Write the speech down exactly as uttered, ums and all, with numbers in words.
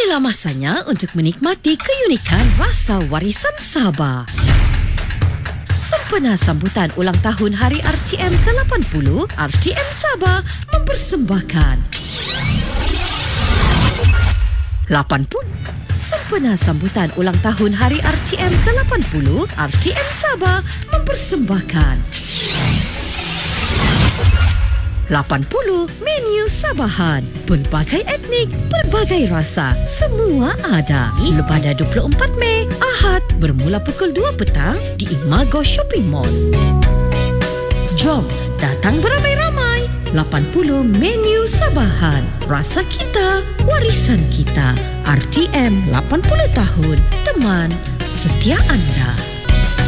Inilah masanya untuk menikmati keunikan rasa warisan Sabah. Sempena sambutan ulang tahun Hari R T M ke lapan puluh, R T M Sabah mempersembahkan lapan puluh. Sempena sambutan ulang tahun Hari R T M ke lapan puluh, R T M Sabah mempersembahkan lapan puluh menu Sabahan. Pelbagai etnik, pelbagai rasa, semua ada. Pada dua puluh empat Mei, Ahad, bermula pukul dua petang di Imago Shopping Mall. Jom datang beramai-ramai. lapan puluh menu Sabahan. Rasa kita, warisan kita. R T M lapan puluh tahun, teman setia anda.